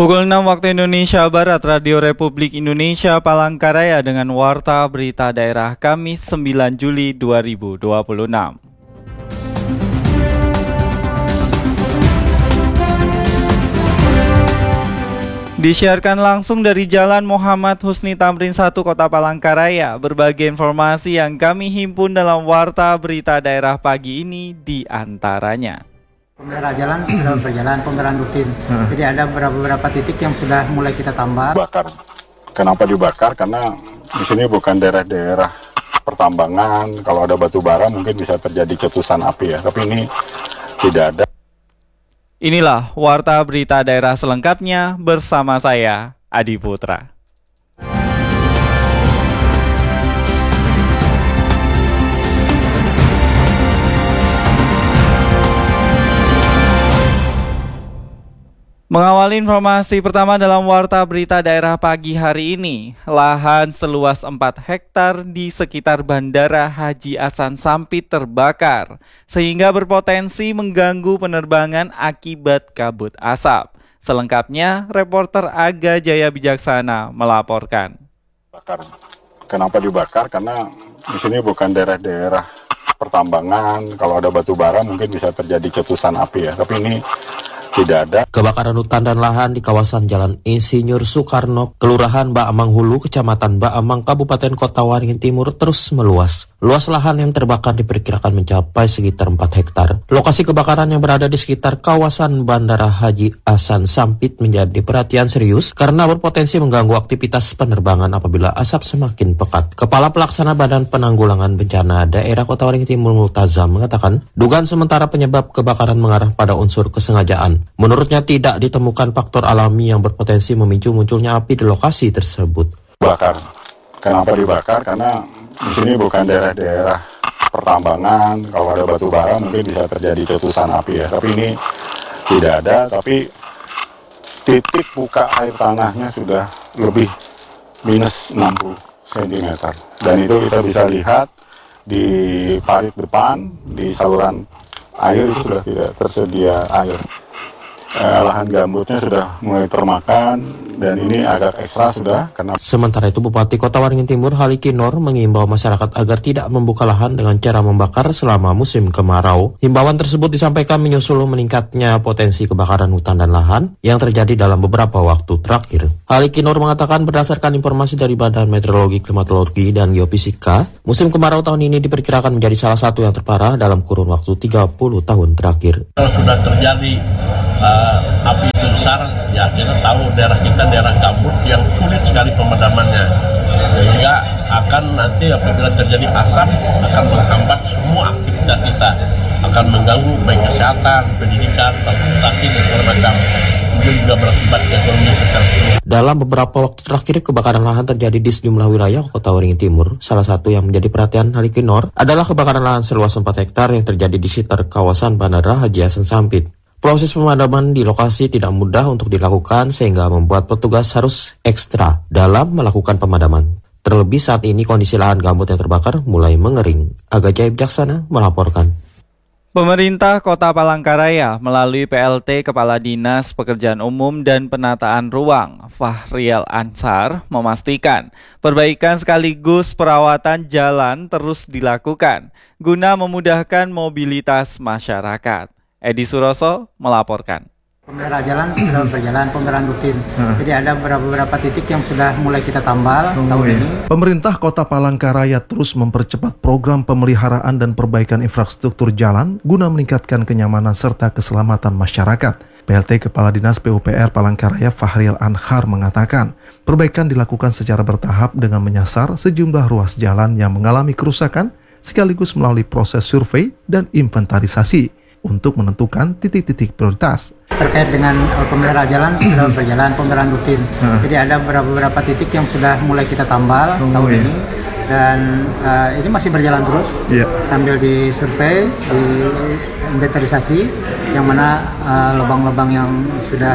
Pukul 6 waktu Indonesia Barat, Radio Republik Indonesia Palangkaraya dengan Warta Berita Daerah Kamis 9 Juli 2026. Disiarkan langsung dari Jalan Muhammad Husni Tamrin 1 Kota Palangkaraya. Berbagai informasi yang kami himpun dalam Warta Berita Daerah pagi ini diantaranya. Pemeliharaan jalan sudah berjalan, pemeliharaan rutin. Jadi ada beberapa titik yang sudah mulai kita tambah. Bakar. Kenapa dibakar? Karena di sini bukan daerah-daerah pertambangan. Kalau ada batu bara mungkin bisa terjadi cetusan api ya. Tapi ini tidak ada. Inilah Warta Berita Daerah selengkapnya bersama saya, Adi Putra. Mengawali informasi pertama dalam Warta Berita Daerah pagi hari ini, lahan seluas 4 hektar di sekitar Bandara Haji Hasan Sampit terbakar, sehingga berpotensi mengganggu penerbangan akibat kabut asap. Selengkapnya, reporter Aga Jaya Bijaksana melaporkan. Bakar. Kenapa dibakar? Karena di sini bukan daerah-daerah pertambangan. Kalau ada batu bara mungkin bisa terjadi cetusan api ya. Tapi ini tidak ada. Kebakaran hutan dan lahan di kawasan Jalan Insinyur Soekarno, Kelurahan Baamang Hulu, Kecamatan Baamang, Kabupaten Kota Waringin Timur terus meluas. Luas lahan yang terbakar diperkirakan mencapai sekitar 4 hektar. Lokasi kebakaran yang berada di sekitar kawasan Bandara Haji Hasan Sampit menjadi perhatian serius karena berpotensi mengganggu aktivitas penerbangan apabila asap semakin pekat. Kepala Pelaksana Badan Penanggulangan Bencana Daerah Kota Waringin Timur Multazam mengatakan, dugaan sementara penyebab kebakaran mengarah pada unsur kesengajaan. Menurutnya tidak ditemukan faktor alami yang berpotensi memicu munculnya api di lokasi tersebut. Bakar. Kenapa dibakar? Karena di sini bukan daerah-daerah pertambangan. Kalau ada batu bara mungkin bisa terjadi cetusan api ya. Tapi ini tidak ada. Tapi titik buka air tanahnya sudah lebih minus 60 cm. Dan itu kita bisa lihat di parit depan, di saluran air itu sudah tidak tersedia air. Lahan gambutnya sudah mulai termakan dan ini agak ekstra sudah karena. Sementara itu Bupati Kota Waringin Timur Haliki Nur mengimbau masyarakat agar tidak membuka lahan dengan cara membakar selama musim kemarau. Himbauan tersebut disampaikan menyusul meningkatnya potensi kebakaran hutan dan lahan yang terjadi dalam beberapa waktu terakhir. Haliki Nur mengatakan berdasarkan informasi dari Badan Meteorologi, Klimatologi, dan Geofisika, musim kemarau tahun ini diperkirakan menjadi salah satu yang terparah dalam kurun waktu 30 tahun terakhir. Kalau sudah terjadi api itu besar, ya kita tahu daerah kita daerah gambut yang sulit sekali pemadamannya, sehingga akan nanti apabila terjadi asap akan menghambat semua aktivitas kita, akan mengganggu baik kesehatan, pendidikan, transportasi dan segala macam. Juga berakibat ke ekonomi secara umum. Dalam beberapa waktu terakhir kebakaran lahan terjadi di sejumlah wilayah Kota Waringin Timur. Salah satu yang menjadi perhatian Haliki Nur adalah kebakaran lahan seluas 4 hektar yang terjadi di sekitar kawasan Bandara Haji Hasan Sampit. Proses pemadaman di lokasi tidak mudah untuk dilakukan sehingga membuat petugas harus ekstra dalam melakukan pemadaman. Terlebih saat ini kondisi lahan gambut yang terbakar mulai mengering. Aga Jaya Bijaksana melaporkan. Pemerintah Kota Palangkaraya melalui PLT Kepala Dinas Pekerjaan Umum dan Penataan Ruang Fahrial Ansar memastikan perbaikan sekaligus perawatan jalan terus dilakukan guna memudahkan mobilitas masyarakat. Edi Suroso melaporkan. Pemeliharaan jalan sudah berjalan, pemeliharaan rutin. Jadi ada beberapa titik yang sudah mulai kita tambal tahun ini. Pemerintah Kota Palangkaraya terus mempercepat program pemeliharaan dan perbaikan infrastruktur jalan guna meningkatkan kenyamanan serta keselamatan masyarakat. PLT Kepala Dinas PUPR Palangkaraya Fahrial Ansar mengatakan, perbaikan dilakukan secara bertahap dengan menyasar sejumlah ruas jalan yang mengalami kerusakan sekaligus melalui proses survei dan inventarisasi untuk menentukan titik-titik prioritas. Terkait dengan pemeliharaan jalan sudah berjalan, pemeliharaan rutin. Jadi ada beberapa titik yang sudah mulai kita tambal tahun ini. Dan ini masih berjalan terus sambil disurvei, diinventarisasi yang mana lubang-lubang yang sudah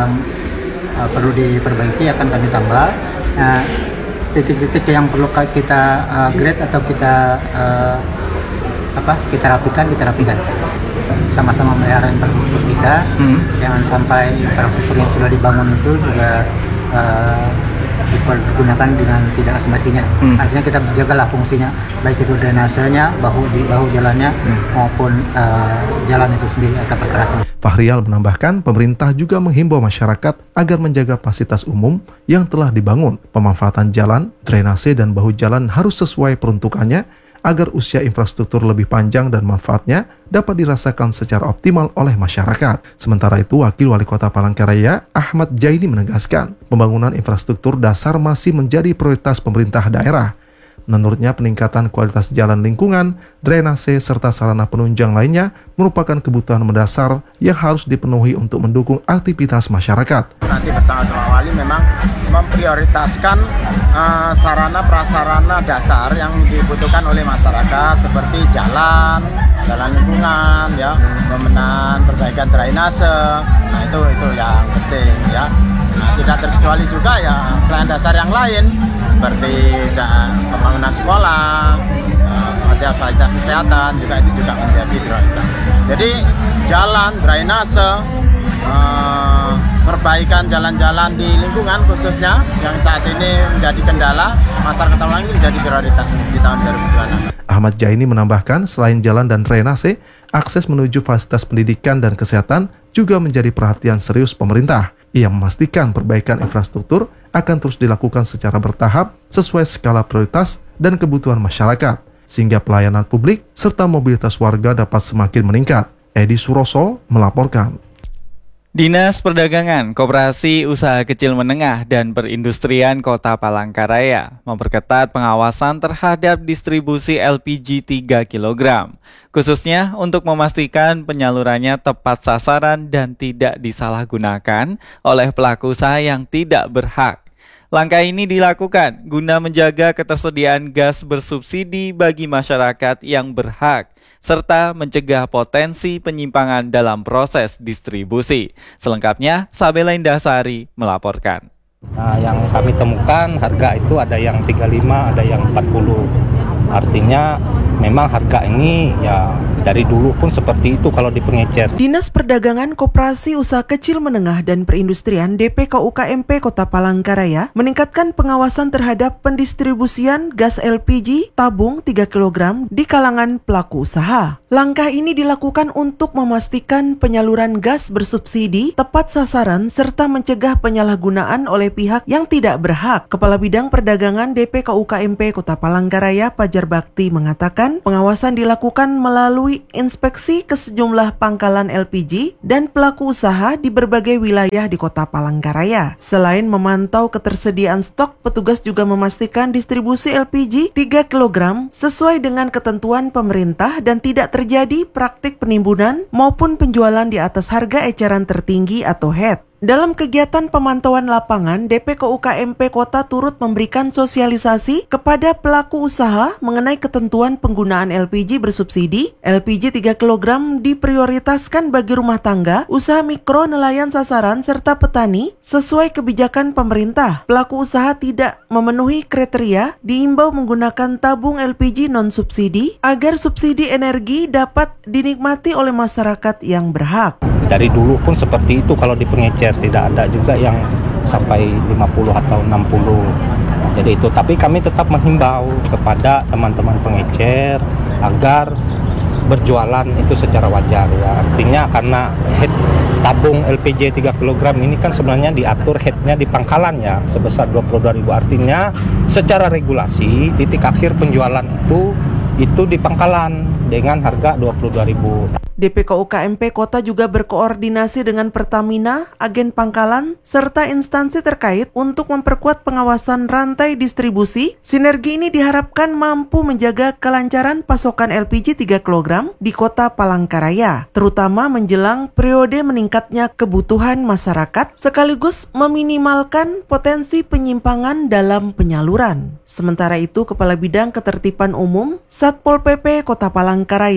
perlu diperbaiki akan kami tambah. Titik-titik yang perlu kita grade atau kita rapikan. sama-sama melihara infrastruktur kita. Jangan sampai infrastruktur yang sudah dibangun itu juga dipergunakan dengan tidak semestinya. Artinya kita jagalah fungsinya, baik itu drainasenya, bahu jalannya maupun jalan itu sendiri atau perkerasan. Fahrial menambahkan, pemerintah juga menghimbau masyarakat agar menjaga fasilitas umum yang telah dibangun. Pemanfaatan jalan, drainase, dan bahu jalan harus sesuai peruntukannya agar usia infrastruktur lebih panjang dan manfaatnya dapat dirasakan secara optimal oleh masyarakat. Sementara itu, Wakil Wali Kota Palangkaraya, Ahmad Jaini menegaskan, pembangunan infrastruktur dasar masih menjadi prioritas pemerintah daerah. Menurutnya, peningkatan kualitas jalan lingkungan, drainase, serta sarana penunjang lainnya merupakan kebutuhan mendasar yang harus dipenuhi untuk mendukung aktivitas masyarakat. Nanti bersama Wali memang memprioritaskan sarana prasarana dasar yang dibutuhkan oleh masyarakat seperti jalan lingkungan, ya, pemenahan perbaikan drainase. Nah itu yang penting, ya. Nah, tidak terkecuali juga ya pelayanan dasar yang lain seperti pembangunan sekolah, fasilitas kesehatan juga itu juga menjadi prioritas. Jadi jalan, drainase, perbaikan jalan-jalan di lingkungan khususnya yang saat ini menjadi kendala masyarakat Tawalang ini menjadi prioritas di tahun 2026. Ahmad Jaini menambahkan, selain jalan dan drainase, akses menuju fasilitas pendidikan dan kesehatan juga menjadi perhatian serius pemerintah. Ia memastikan perbaikan infrastruktur akan terus dilakukan secara bertahap sesuai skala prioritas dan kebutuhan masyarakat, sehingga pelayanan publik serta mobilitas warga dapat semakin meningkat. Edi Suroso melaporkan. Dinas Perdagangan, Koperasi Usaha Kecil Menengah dan Perindustrian Kota Palangkaraya memperketat pengawasan terhadap distribusi LPG 3 kg, khususnya untuk memastikan penyalurannya tepat sasaran dan tidak disalahgunakan oleh pelaku usaha yang tidak berhak. Langkah ini dilakukan guna menjaga ketersediaan gas bersubsidi bagi masyarakat yang berhak, serta mencegah potensi penyimpangan dalam proses distribusi. Selengkapnya, Sabela Indahsari melaporkan. Nah, yang kami temukan harga itu ada yang 35, ada yang 40. Artinya memang harga ini ya dari dulu pun seperti itu kalau di pengecer. Dinas Perdagangan, Koperasi Usaha Kecil Menengah dan Perindustrian DPKUKMP Kota Palangkaraya meningkatkan pengawasan terhadap pendistribusian gas LPG tabung 3 kg di kalangan pelaku usaha. Langkah ini dilakukan untuk memastikan penyaluran gas bersubsidi tepat sasaran serta mencegah penyalahgunaan oleh pihak yang tidak berhak. Kepala Bidang Perdagangan DPKUKMP Kota Palangkaraya, Pajar Bakti, mengatakan pengawasan dilakukan melalui inspeksi ke sejumlah pangkalan LPG dan pelaku usaha di berbagai wilayah di Kota Palangkaraya. Selain memantau ketersediaan stok, petugas juga memastikan distribusi LPG 3 kg sesuai dengan ketentuan pemerintah dan tidak terjadi praktik penimbunan maupun penjualan di atas harga eceran tertinggi atau HET. Dalam kegiatan pemantauan lapangan, DPKUKMP Kota turut memberikan sosialisasi kepada pelaku usaha mengenai ketentuan penggunaan LPG bersubsidi. LPG 3 kg diprioritaskan bagi rumah tangga, usaha mikro, nelayan sasaran, serta petani sesuai kebijakan pemerintah. Pelaku usaha tidak memenuhi kriteria diimbau menggunakan tabung LPG non-subsidi agar subsidi energi dapat dinikmati oleh masyarakat yang berhak. Dari dulu pun seperti itu kalau di pengecer, tidak ada juga yang sampai 50 atau 60. Jadi itu, tapi kami tetap menghimbau kepada teman-teman pengecer agar berjualan itu secara wajar, ya. Artinya karena head tabung LPG 3 kg ini kan sebenarnya diatur headnya di pangkalannya sebesar 22.000. Artinya secara regulasi titik akhir penjualan itu di pangkalan dengan harga 22.000. DPKUKMP Kota juga berkoordinasi dengan Pertamina, agen pangkalan, serta instansi terkait untuk memperkuat pengawasan rantai distribusi. Sinergi ini diharapkan mampu menjaga kelancaran pasokan LPG 3 kg di Kota Palangkaraya, terutama menjelang periode meningkatnya kebutuhan masyarakat, sekaligus meminimalkan potensi penyimpangan dalam penyaluran. Sementara itu, Kepala Bidang Ketertiban Umum Satpol PP Kota Palangkaraya,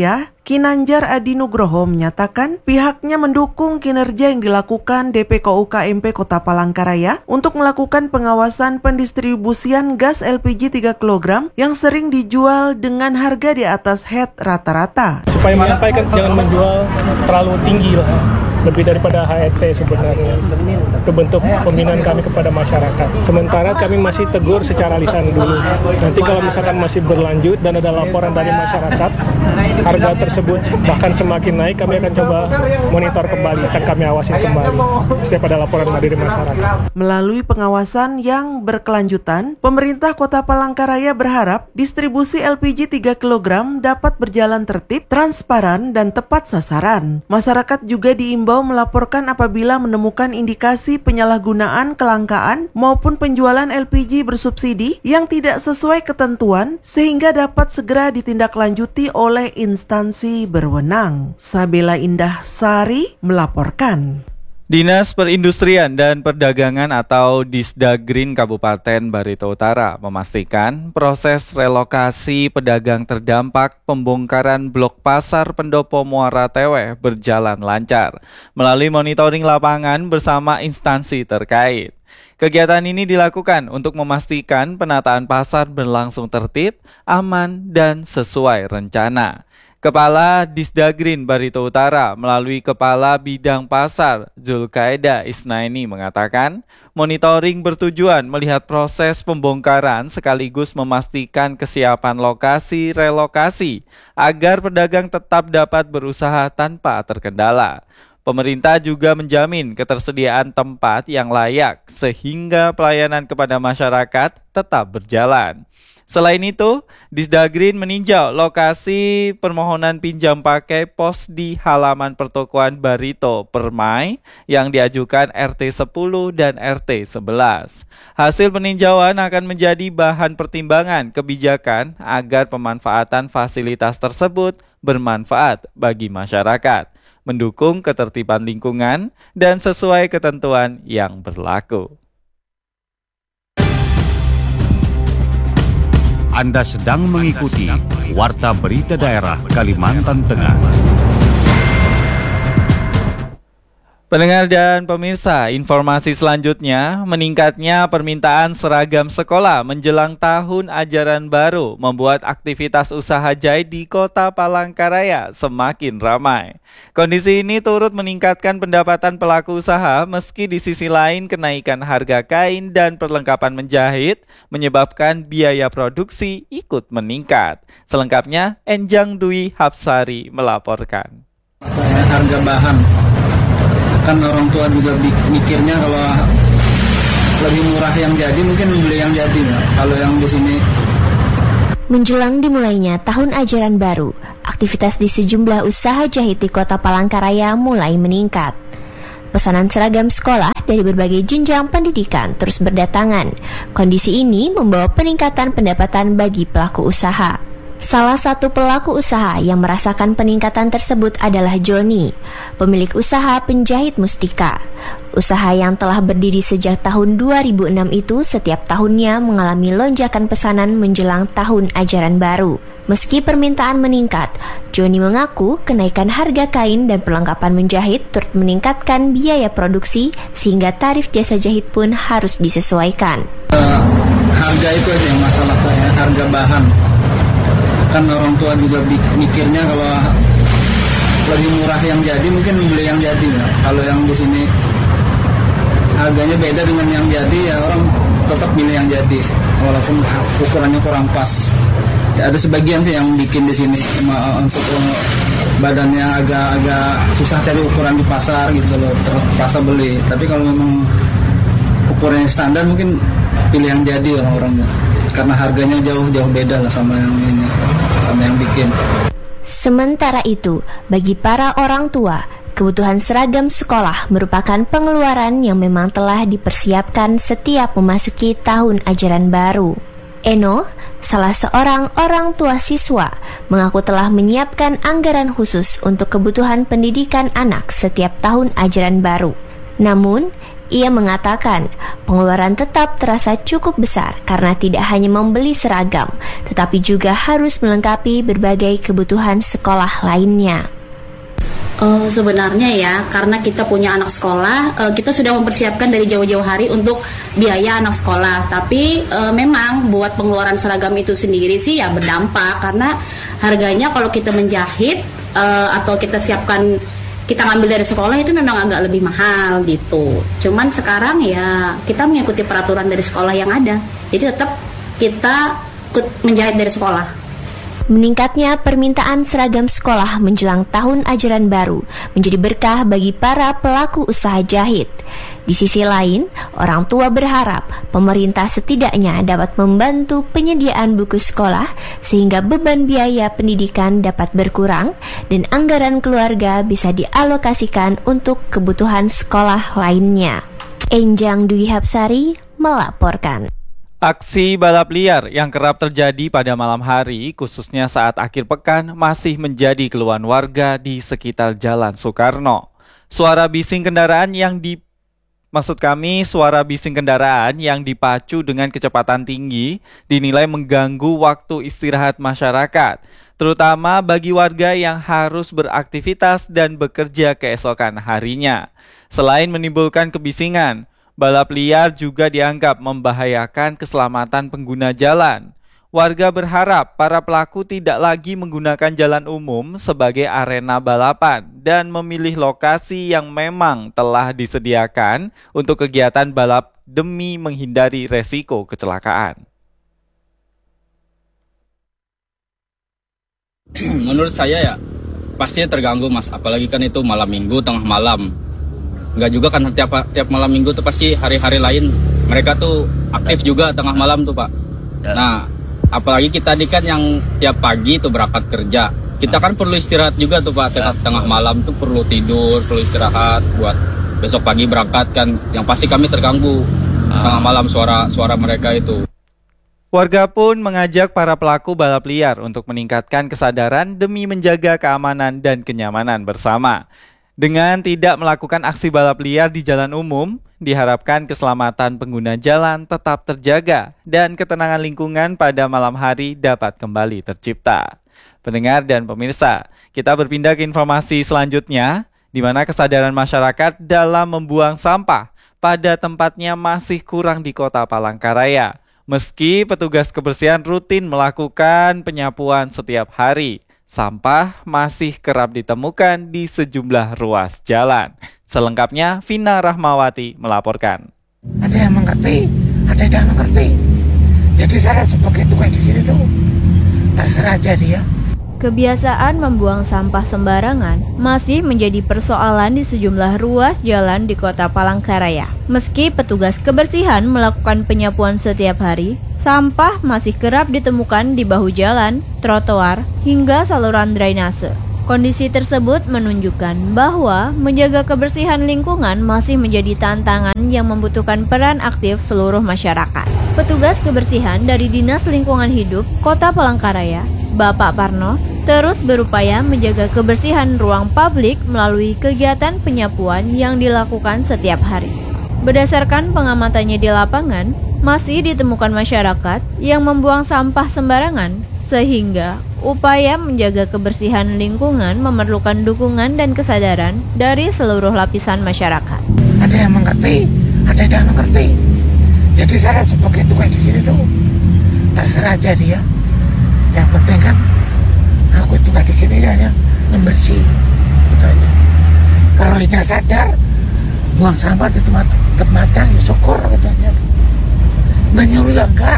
Kinanjar Adi Nugroho menyatakan pihaknya mendukung kinerja yang dilakukan DPKO UKMP Kota Palangkaraya untuk melakukan pengawasan pendistribusian gas LPG 3 kg yang sering dijual dengan harga di atas head rata-rata. Supaya menyampaikan jangan menjual terlalu tinggi lah, lebih daripada HET sebenarnya. Itu bentuk pembinaan kami kepada masyarakat. Sementara kami masih tegur secara lisan dulu. Nanti kalau misalkan masih berlanjut dan ada laporan dari masyarakat, harga tersebut bahkan semakin naik, kami akan coba monitor kembali, akan kami awasin kembali setiap ada laporan dari masyarakat. Melalui pengawasan yang berkelanjutan, pemerintah Kota Palangkaraya berharap distribusi LPG 3 kg dapat berjalan tertib, transparan, dan tepat sasaran. Masyarakat juga diimbau melaporkan apabila menemukan indikasi penyalahgunaan, kelangkaan, maupun penjualan LPG bersubsidi yang tidak sesuai ketentuan sehingga dapat segera ditindaklanjuti oleh instansi berwenang. Sabela Indah Sari melaporkan. Dinas Perindustrian dan Perdagangan atau Disdagrin Kabupaten Barito Utara memastikan proses relokasi pedagang terdampak pembongkaran blok pasar Pendopo Muara Tewe berjalan lancar melalui monitoring lapangan bersama instansi terkait. Kegiatan ini dilakukan untuk memastikan penataan pasar berlangsung tertib, aman, dan sesuai rencana. Kepala Disdagrin Barito Utara melalui Kepala Bidang Pasar Zulkaeda Isnaini mengatakan, monitoring bertujuan melihat proses pembongkaran sekaligus memastikan kesiapan lokasi relokasi agar pedagang tetap dapat berusaha tanpa terkendala. Pemerintah juga menjamin ketersediaan tempat yang layak sehingga pelayanan kepada masyarakat tetap berjalan. Selain itu, Disdagrin meninjau lokasi permohonan pinjam pakai pos di halaman pertokoan Barito Permai yang diajukan RT 10 dan RT 11. Hasil peninjauan akan menjadi bahan pertimbangan kebijakan agar pemanfaatan fasilitas tersebut bermanfaat bagi masyarakat, mendukung ketertiban lingkungan, dan sesuai ketentuan yang berlaku. Anda sedang mengikuti Warta Berita Daerah Kalimantan Tengah. Pendengar dan pemirsa, informasi selanjutnya, meningkatnya permintaan seragam sekolah menjelang tahun ajaran baru membuat aktivitas usaha jahit di Kota Palangkaraya semakin ramai. Kondisi ini turut meningkatkan pendapatan pelaku usaha meski di sisi lain kenaikan harga kain dan perlengkapan menjahit menyebabkan biaya produksi ikut meningkat. Selengkapnya, Enjang Dwi Hapsari melaporkan. Harga bahan kan orang tua juga mikirnya kalau lebih murah yang jadi mungkin beli yang jadi, kalau yang di sini. Menjelang dimulainya tahun ajaran baru, aktivitas di sejumlah usaha jahit di Kota Palangkaraya mulai meningkat. Pesanan seragam sekolah dari berbagai jenjang pendidikan terus berdatangan. Kondisi ini membawa peningkatan pendapatan bagi pelaku usaha. Salah satu pelaku usaha yang merasakan peningkatan tersebut adalah Joni, pemilik usaha penjahit Mustika. Usaha yang telah berdiri sejak tahun 2006 itu setiap tahunnya mengalami lonjakan pesanan menjelang tahun ajaran baru. Meski permintaan meningkat, Joni mengaku kenaikan harga kain dan perlengkapan menjahit turut meningkatkan biaya produksi sehingga tarif jasa jahit pun harus disesuaikan. Harga itu aja yang masalah, harga bahan. Kan orang tua juga mikirnya kalau lebih murah yang jadi mungkin beli yang jadi, kalau yang di sini harganya beda dengan yang jadi, ya orang tetap milih yang jadi walaupun ukurannya kurang pas. Ya, ada sebagian sih yang bikin di sini untuk badannya agak susah cari ukuran di pasar gitu loh, terpaksa beli. Tapi kalau memang ukurannya standar mungkin pilih yang jadi orang-orangnya, karena harganya jauh beda lah sama yang ini, sama yang bikin. Sementara itu, bagi para orang tua, kebutuhan seragam sekolah merupakan pengeluaran yang memang telah dipersiapkan setiap memasuki tahun ajaran baru. Eno, salah seorang orang tua siswa, mengaku telah menyiapkan anggaran khusus untuk kebutuhan pendidikan anak setiap tahun ajaran baru. Namun, Ia mengatakan pengeluaran tetap terasa cukup besar karena tidak hanya membeli seragam, tetapi juga harus melengkapi berbagai kebutuhan sekolah lainnya. Sebenarnya ya, karena kita punya anak sekolah, kita sudah mempersiapkan dari jauh-jauh hari untuk biaya anak sekolah. Tapi memang buat pengeluaran seragam itu sendiri sih ya berdampak, karena harganya kalau kita menjahit atau kita siapkan, kita ngambil dari sekolah itu memang agak lebih mahal gitu. Cuman sekarang ya kita mengikuti peraturan dari sekolah yang ada, jadi tetap kita ikut menjahit dari sekolah. Meningkatnya permintaan seragam sekolah menjelang tahun ajaran baru menjadi berkah bagi para pelaku usaha jahit. Di sisi lain, orang tua berharap pemerintah setidaknya dapat membantu penyediaan buku sekolah sehingga beban biaya pendidikan dapat berkurang dan anggaran keluarga bisa dialokasikan untuk kebutuhan sekolah lainnya. Enjang Dwi Hapsari melaporkan. Aksi balap liar yang kerap terjadi pada malam hari, khususnya saat akhir pekan, masih menjadi keluhan warga di sekitar Jalan Soekarno. Suara bising kendaraan yang dipacu dengan kecepatan tinggi dinilai mengganggu waktu istirahat masyarakat, terutama bagi warga yang harus beraktivitas dan bekerja keesokan harinya. Selain menimbulkan kebisingan, balap liar juga dianggap membahayakan keselamatan pengguna jalan. Warga berharap para pelaku tidak lagi menggunakan jalan umum sebagai arena balapan dan memilih lokasi yang memang telah disediakan untuk kegiatan balap demi menghindari resiko kecelakaan. Menurut saya ya pastinya terganggu Mas, apalagi kan itu malam minggu, tengah malam. Enggak juga kan tiap malam minggu tuh pasti hari-hari lain mereka tuh aktif juga tengah malam tuh Pak. Nah apalagi kita kan yang tiap pagi tuh berangkat kerja, kita kan perlu istirahat juga tuh Pak. Tengah malam tuh perlu tidur, perlu istirahat buat besok pagi berangkat kan. Yang pasti kami terganggu tengah malam suara mereka itu. Warga pun mengajak para pelaku balap liar untuk meningkatkan kesadaran demi menjaga keamanan dan kenyamanan bersama. Dengan tidak melakukan aksi balap liar di jalan umum, diharapkan keselamatan pengguna jalan tetap terjaga dan ketenangan lingkungan pada malam hari dapat kembali tercipta. Pendengar dan pemirsa, kita berpindah ke informasi selanjutnya, di mana kesadaran masyarakat dalam membuang sampah pada tempatnya masih kurang di Kota Palangkaraya. Meski petugas kebersihan rutin melakukan penyapuan setiap hari, sampah masih kerap ditemukan di sejumlah ruas jalan. Selengkapnya, Vina Rahmawati melaporkan. Ada yang mengerti, ada yang tidak mengerti. Jadi saya sebagai tukang di sini tuh terserah aja dia. Kebiasaan membuang sampah sembarangan masih menjadi persoalan di sejumlah ruas jalan di Kota Palangkaraya. Meski petugas kebersihan melakukan penyapuan setiap hari, sampah masih kerap ditemukan di bahu jalan, trotoar, hingga saluran drainase. Kondisi tersebut menunjukkan bahwa menjaga kebersihan lingkungan masih menjadi tantangan yang membutuhkan peran aktif seluruh masyarakat. Petugas kebersihan dari Dinas Lingkungan Hidup Kota Palangkaraya, Bapak Parno, terus berupaya menjaga kebersihan ruang publik melalui kegiatan penyapuan yang dilakukan setiap hari. Berdasarkan pengamatannya di lapangan, masih ditemukan masyarakat yang membuang sampah sembarangan, sehingga upaya menjaga kebersihan lingkungan memerlukan dukungan dan kesadaran dari seluruh lapisan masyarakat. Ada yang mengerti, ada yang tidak mengerti. Jadi saya sebagai tukang di sini tuh terserah aja dia. Yang penting kan aku tukang di sini hanya membersih, gitu aja. Kalau ini sadar buang sampah di tempat ya syukur gitu aja. Menyuruh ya enggak.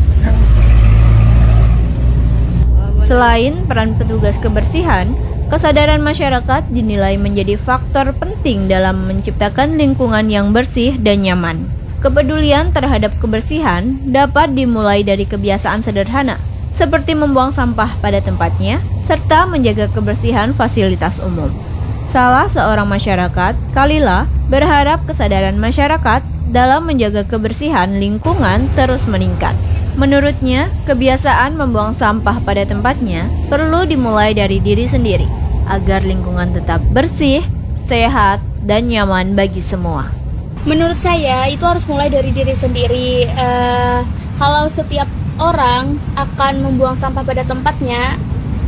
Selain peran petugas kebersihan, kesadaran masyarakat dinilai menjadi faktor penting dalam menciptakan lingkungan yang bersih dan nyaman. Kepedulian terhadap kebersihan dapat dimulai dari kebiasaan sederhana, seperti membuang sampah pada tempatnya, serta menjaga kebersihan fasilitas umum. Salah seorang masyarakat, Kalila, berharap kesadaran masyarakat dalam menjaga kebersihan lingkungan terus meningkat. Menurutnya, kebiasaan membuang sampah pada tempatnya perlu dimulai dari diri sendiri, agar lingkungan tetap bersih, sehat, dan nyaman bagi semua. Menurut saya itu harus mulai dari diri sendiri. Kalau setiap orang akan membuang sampah pada tempatnya,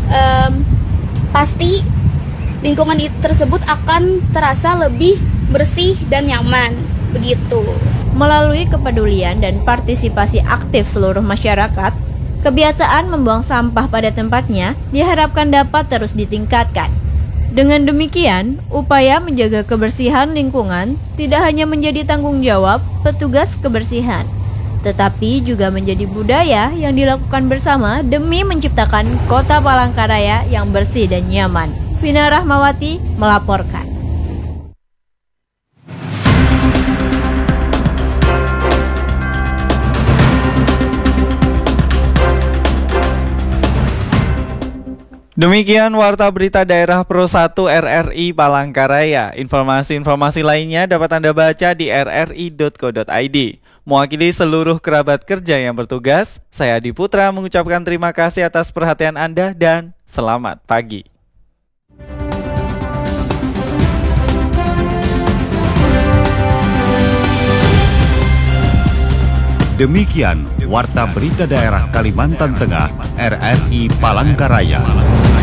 pasti lingkungan tersebut akan terasa lebih bersih dan nyaman. Begitu. Melalui kepedulian dan partisipasi aktif seluruh masyarakat, kebiasaan membuang sampah pada tempatnya diharapkan dapat terus ditingkatkan. Dengan demikian, upaya menjaga kebersihan lingkungan tidak hanya menjadi tanggung jawab petugas kebersihan, tetapi juga menjadi budaya yang dilakukan bersama demi menciptakan Kota Palangkaraya yang bersih dan nyaman. Vina Rahmawati melaporkan. Demikian Warta Berita Daerah Pro 1 RRI Palangkaraya. Informasi-informasi lainnya dapat Anda baca di rri.co.id. Mewakili seluruh kerabat kerja yang bertugas, saya Adi Putra mengucapkan terima kasih atas perhatian Anda dan selamat pagi. Demikian Warta Berita Daerah Kalimantan Tengah RRI Palangkaraya.